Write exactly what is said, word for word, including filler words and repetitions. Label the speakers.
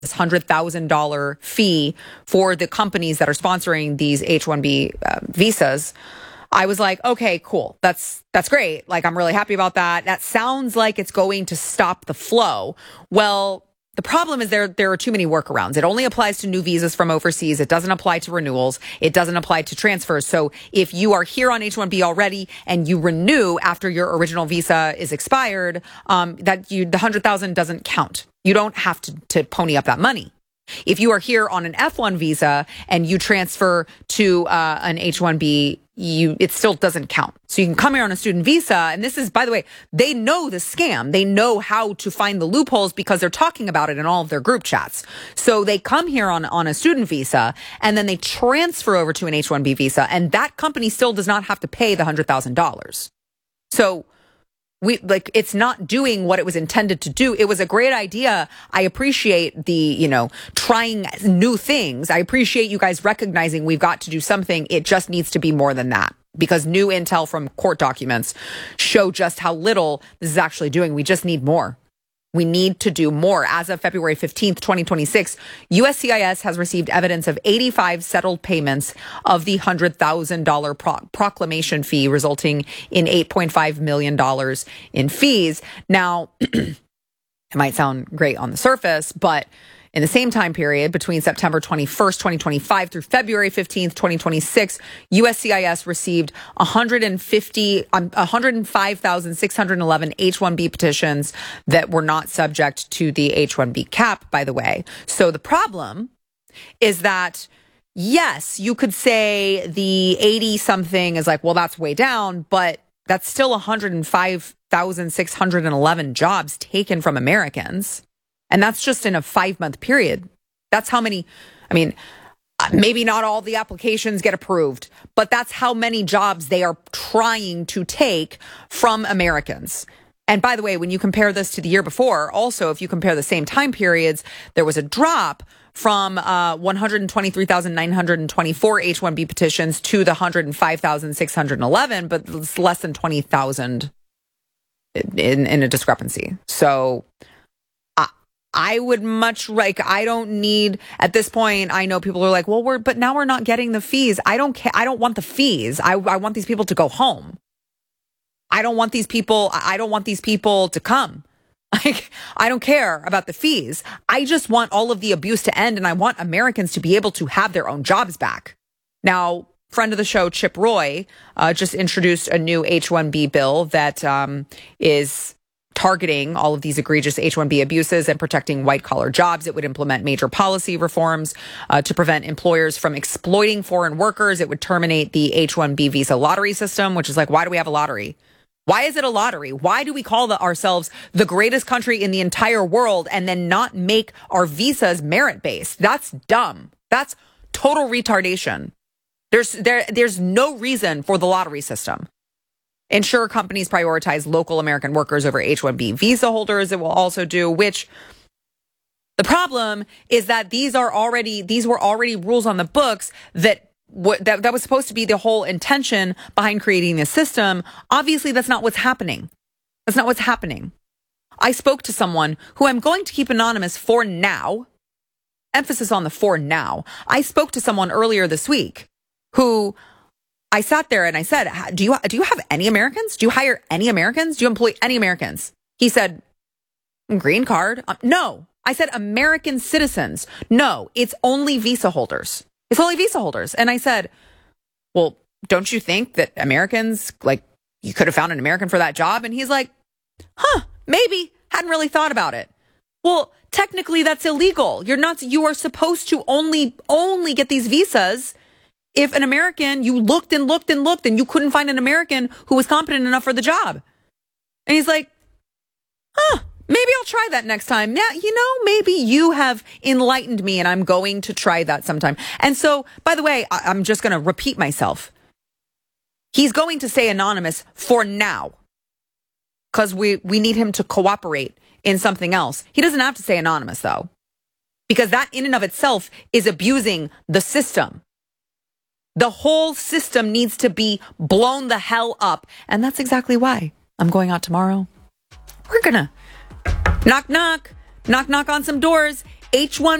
Speaker 1: this one hundred thousand dollars fee for the companies that are sponsoring these H one B uh, visas, I was like, okay, cool. That's that's great. Like, I'm really happy about that. That sounds like it's going to stop the flow. Well, the problem is there there are too many workarounds. It only applies to new visas from overseas. It doesn't apply to renewals. It doesn't apply to transfers. So if you are here on H one B already and you renew after your original visa is expired, um, that you the one hundred thousand dollars doesn't count. You don't have to, to pony up that money. If you are here on an F one visa and you transfer to uh, an H one B, you it still doesn't count. So you can come here on a student visa. And this is, by the way, they know the scam. They know how to find the loopholes because they're talking about it in all of their group chats. So they come here on, on a student visa and then they transfer over to an H one B visa. And that company still does not have to pay the one hundred thousand dollars. So We like it's not doing what it was intended to do. It was a great idea. I appreciate the, you know, trying new things. I appreciate you guys recognizing we've got to do something. It just needs to be more than that, because new intel from court documents show just how little this is actually doing. We just need more. We need to do more. As of February fifteenth, twenty twenty-six, U S C I S has received evidence of eighty-five settled payments of the one hundred thousand dollars pro- proclamation fee, resulting in eight point five million dollars in fees. Now, it might sound great on the surface, but in the same time period, between September twenty-first, twenty twenty-five through February fifteenth, twenty twenty-six, U S C I S received one hundred fifty, um, one hundred five thousand six hundred eleven H one B petitions that were not subject to the H one B cap, by the way. So the problem is that, yes, you could say the eighty something is like, well, that's way down, but that's still one hundred five thousand six hundred eleven jobs taken from Americans. And that's just in a five-month period. That's how many, I mean, maybe not all the applications get approved, but that's how many jobs they are trying to take from Americans. And by the way, when you compare this to the year before, also, if you compare the same time periods, there was a drop from uh, one hundred twenty-three thousand nine hundred twenty-four H one B petitions to the one hundred five thousand six hundred eleven, but it's less than twenty thousand in, in a discrepancy. So I would much like, I don't need, at this point, I know people are like, well, we're, but now we're not getting the fees. I don't care. I don't want the fees. I, I want these people to go home. I don't want these people, I don't want these people to come. Like, I don't care about the fees. I just want all of the abuse to end, and I want Americans to be able to have their own jobs back. Now, friend of the show, Chip Roy, uh, just introduced a new H one B bill that um, is targeting all of these egregious H one B abuses and protecting white-collar jobs. It would implement major policy reforms uh, to prevent employers from exploiting foreign workers. It would terminate the H one B visa lottery system, which is like, why do we have a lottery? Why is it a lottery? Why do we call the, ourselves the greatest country in the entire world and then not make our visas merit-based? That's dumb. That's total retardation. There's there there's no reason for the lottery system. Ensure companies prioritize local American workers over H one B visa holders. It will also do, which the problem is that these are already, these were already rules on the books that, what, that, that was supposed to be the whole intention behind creating this system. Obviously, that's not what's happening. That's not what's happening. I spoke to someone who I'm going to keep anonymous for now. Emphasis on the for now. I spoke to someone earlier this week who I sat there and I said, do you, do you have any Americans? Do you hire any Americans? Do you employ any Americans? He said, green card. Um, no, I said American citizens. No, it's only visa holders. It's only visa holders. And I said, well, don't you think that Americans, like, you could have found an American for that job? And he's like, huh, maybe. Hadn't really thought about it. Well, technically that's illegal. You're not, you are supposed to only, only get these visas if an American, you looked and looked and looked and you couldn't find an American who was competent enough for the job. And he's like, huh, maybe I'll try that next time. Yeah, you know, maybe you have enlightened me and I'm going to try that sometime. And so, by the way, I- I'm just going to repeat myself. He's going to stay anonymous for now because we, we need him to cooperate in something else. He doesn't have to stay anonymous, though, because that in and of itself is abusing the system. The whole system needs to be blown the hell up. And that's exactly why I'm going out tomorrow. We're going to knock, knock, knock, knock on some doors. H one